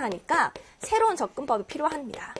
하니까 새로운 접근법이 필요합니다.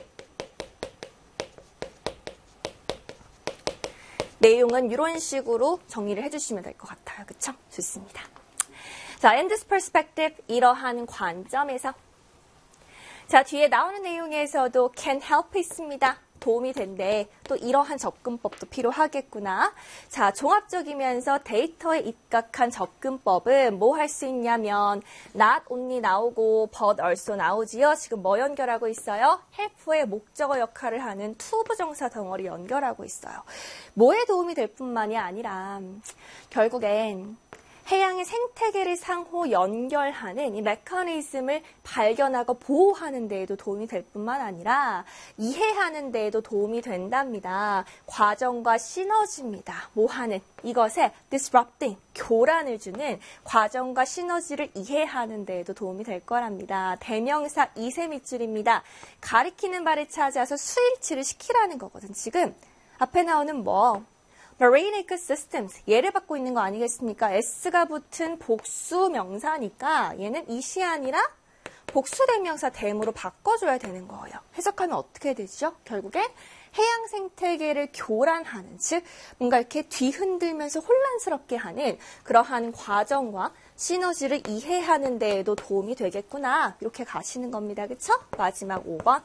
내용은 이런 식으로 정리를 해주시면 될 것 같아요. 그쵸? 좋습니다. 자, in this perspective, 이러한 관점에서. 자, 뒤에 나오는 내용에서도 can help 있습니다. 도움이 된대. 또 이러한 접근법도 필요하겠구나. 자, 종합적이면서 데이터에 입각한 접근법은 뭐 할 수 있냐면 not only 나오고 but also 나오지요. 지금 뭐 연결하고 있어요? help의 목적어 역할을 하는 to 부정사 덩어리 연결하고 있어요. 뭐에 도움이 될 뿐만이 아니라 결국엔 해양의 생태계를 상호 연결하는 이 메커니즘을 발견하고 보호하는 데에도 도움이 될 뿐만 아니라 이해하는 데에도 도움이 된답니다. 과정과 시너지입니다. 뭐 하는 이것에 disrupting, 교란을 주는 과정과 시너지를 이해하는 데에도 도움이 될 거랍니다. 대명사 이세 밑줄입니다. 가리키는 바를 찾아서 수일치를 시키라는 거거든. 지금 앞에 나오는 뭐? Marine Ecosystems, 얘를 받고 있는 거 아니겠습니까? S가 붙은 복수 명사니까 얘는 이시 아니라 복수 대명사 댐으로 바꿔줘야 되는 거예요. 해석하면 어떻게 되죠? 결국엔 해양 생태계를 교란하는, 즉 뭔가 이렇게 뒤흔들면서 혼란스럽게 하는 그러한 과정과 시너지를 이해하는 데에도 도움이 되겠구나. 이렇게 가시는 겁니다. 그쵸? 마지막 5번.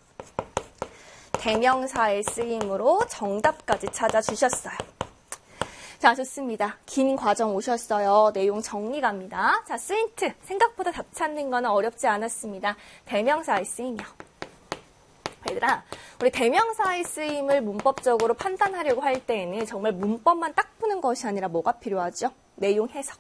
대명사의 쓰임으로 정답까지 찾아주셨어요. 자, 좋습니다. 긴 과정 오셨어요. 내용 정리 갑니다. 자, 스인트. 생각보다 답 찾는 거는 어렵지 않았습니다. 대명사의 쓰임이요. 얘들아, 우리 대명사의 쓰임을 문법적으로 판단하려고 할 때에는 정말 문법만 딱 푸는 것이 아니라 뭐가 필요하죠? 내용 해석.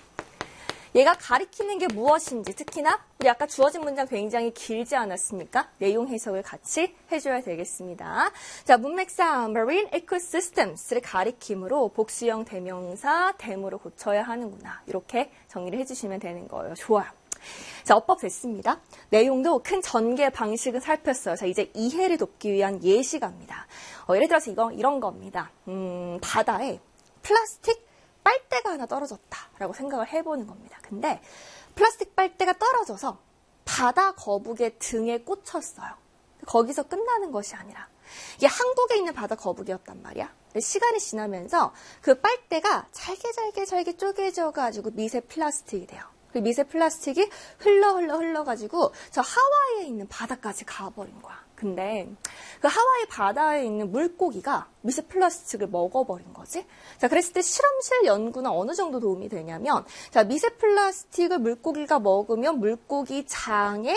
얘가 가리키는 게 무엇인지, 특히나 우리 아까 주어진 문장 굉장히 길지 않았습니까? 내용 해석을 같이 해줘야 되겠습니다. 자, 문맥상 Marine Ecosystems를 가리킴으로 복수형 대명사 댐으로 고쳐야 하는구나. 이렇게 정리를 해주시면 되는 거예요. 좋아요. 자, 어법 됐습니다. 내용도 큰 전개 방식은 살폈어요. 자, 이제 이해를 돕기 위한 예시가입니다. 예를 들어서 이런 겁니다. 바다에 플라스틱 빨대가 하나 떨어졌다라고 생각을 해보는 겁니다. 근데 플라스틱 빨대가 떨어져서 바다 거북의 등에 꽂혔어요. 거기서 끝나는 것이 아니라 이게 한국에 있는 바다 거북이었단 말이야. 시간이 지나면서 그 빨대가 잘게 쪼개져가지고 미세 플라스틱이 돼요. 그 미세 플라스틱이 흘러가지고 저 하와이에 있는 바다까지 가버린 거야. 근데 그 하와이 바다에 있는 물고기가 미세 플라스틱을 먹어버린 거지. 자, 그랬을 때 실험실 연구는 어느 정도 도움이 되냐면, 자, 미세 플라스틱을 물고기가 먹으면 물고기 장에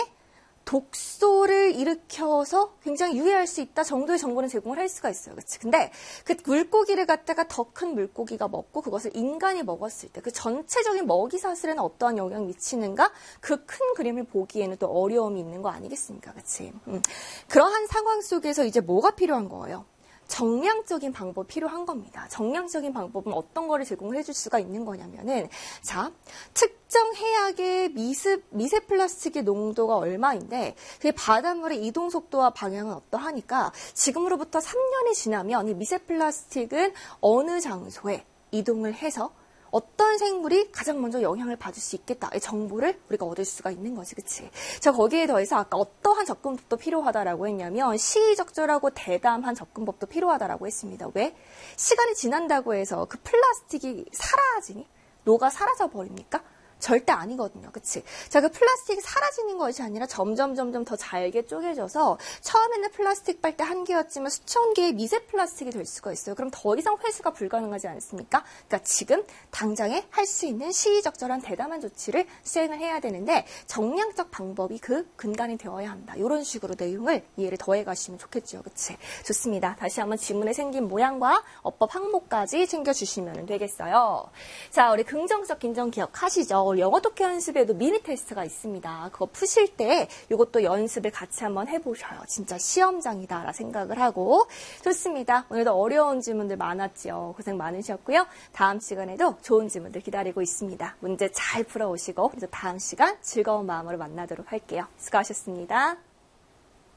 독소를 일으켜서 굉장히 유해할 수 있다 정도의 정보는 제공을 할 수가 있어요. 그치? 근데 그 물고기를 갖다가 더 큰 물고기가 먹고 그것을 인간이 먹었을 때 그 전체적인 먹이 사슬에는 어떠한 영향을 미치는가? 그 큰 그림을 보기에는 또 어려움이 있는 거 아니겠습니까? 그치? 그러한 상황 속에서 이제 뭐가 필요한 거예요? 정량적인 방법이 필요한 겁니다. 정량적인 방법은 어떤 거를 제공을 해줄 수가 있는 거냐면은, 자, 특정 해역의 미세 플라스틱의 농도가 얼마인데 그 바닷물의 이동 속도와 방향은 어떠하니까 지금으로부터 3년이 지나면 이 미세 플라스틱은 어느 장소에 이동을 해서 어떤 생물이 가장 먼저 영향을 받을 수 있겠다. 이 정보를 우리가 얻을 수가 있는 거지, 그치? 자, 거기에 더해서 아까 어떠한 접근법도 필요하다라고 했냐면 시의적절하고 대담한 접근법도 필요하다라고 했습니다. 왜? 시간이 지난다고 해서 그 플라스틱이 사라지니? 녹아 사라져 버립니까? 절대 아니거든요. 그치? 자, 그 플라스틱이 사라지는 것이 아니라 점점 더 잘게 쪼개져서 처음에는 플라스틱 빨대 한 개였지만 수천 개의 미세 플라스틱이 될 수가 있어요. 그럼 더 이상 회수가 불가능하지 않습니까? 그러니까 지금 당장에 할 수 있는 시의적절한 대담한 조치를 수행을 해야 되는데 정량적 방법이 그 근간이 되어야 한다. 이런 식으로 내용을 이해를 더해 가시면 좋겠죠. 그치? 좋습니다. 다시 한번 지문에 생긴 모양과 어법 항목까지 챙겨주시면 되겠어요. 자, 우리 긍정적 긴정 기억하시죠? 영어 독해 연습에도 미니 테스트가 있습니다. 그거 푸실 때 이것도 연습을 같이 한번 해보셔요. 진짜 시험장이다라 생각을 하고. 좋습니다. 오늘도 어려운 질문들 많았죠. 고생 많으셨고요. 다음 시간에도 좋은 질문들 기다리고 있습니다. 문제 잘 풀어오시고 그래서 다음 시간 즐거운 마음으로 만나도록 할게요. 수고하셨습니다.